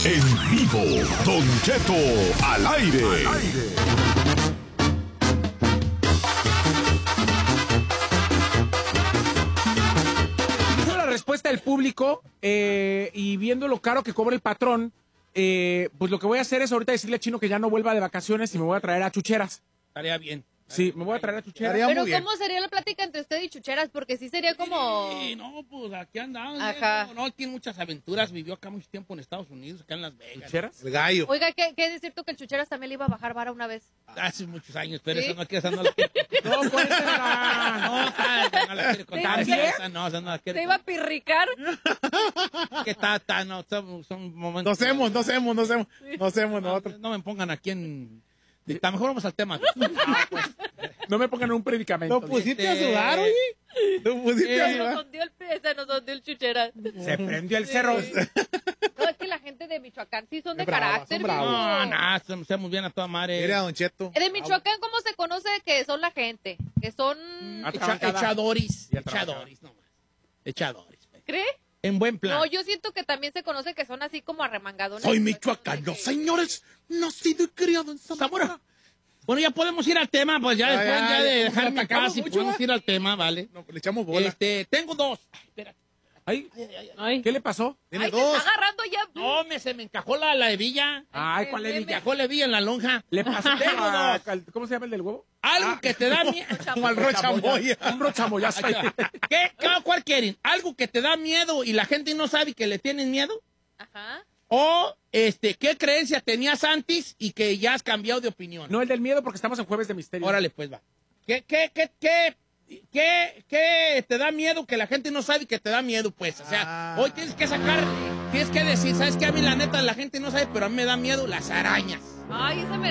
En vivo, Don Cheto al aire. La respuesta del público y viendo lo caro que cobra el patrón, pues lo que voy a hacer es ahorita decirle a Chino que ya no vuelva de vacaciones y me voy a traer a Chucheras. Estaría bien. Sí, me voy a traer a Chucheras. Pero ¿cómo sería la plática entre usted y Chucheras? Porque sí sería como... Sí, no, pues aquí andamos. Ajá. No, tiene muchas aventuras. Vivió acá mucho tiempo en Estados Unidos, acá en Las Vegas. ¿Chucheras? El gallo. Oiga, ¿qué es cierto que el Chucheras también le iba a bajar vara una vez? Hace muchos años, pero ¿Sí? esa no la quiere. No, cuéntala. No, esa no la quiere contar. ¿También? Esa no la quiere ¿Se iba a contar. pirricar? ¿Qué tal? No, son momentos. No hacemos nosotros. No me pongan aquí en... A lo mejor vamos al tema. No me pongan un predicamento. No pusiste a sudar, oye. No pusiste a Se nos sudar. hundió el Chucheras. Se prendió el cerro. No, es que la gente de Michoacán sí son de Son bravos, carácter. son bravos. mijo. No, estamos bien a toda madre. Mira, Don Cheto. De Michoacán, ¿cómo se conoce que son la gente? Que son... Echadores. Y atrabancada. Echadores, nomás. Echadores. ¿Cree? En buen plan. No, yo siento que también se conoce que son así como arremangadones. Soy Pues, michoacano, de que- señores. Nacido y criado en Zamora. Bueno, ya podemos ir al tema, pues ya después ya, de ya, dejarme en atacamos paz y mucho, podemos ¿va? ir al tema, ¿vale? No, le echamos bola. Tengo dos. Ay, espérate. Ay, Ay, ¿qué le pasó? Tiene Ay, se dos. está agarrando ya. No, se me encajó la hebilla. Ay, ¿cuál le me- dije? Encajó la hebilla en la lonja. Le pasó Tengo dos. ¿Cómo se llama el del huevo? Algo que te da miedo. Como al rochamoya. Un rochamoyazo. ahí. ¿Cuál quieren? ¿Algo que te da miedo y la gente no sabe que le tienen miedo? Ajá. ¿O qué creencia tenías antes y que ya has cambiado de opinión? No, el del miedo porque estamos en Jueves de Misterio. Órale, pues va. ¿Qué te da miedo que la gente no sabe que te da miedo, pues? O sea, hoy tienes que decir, ¿sabes qué? A mí la neta la gente no sabe, pero a mí me da miedo las arañas. Ay, esa me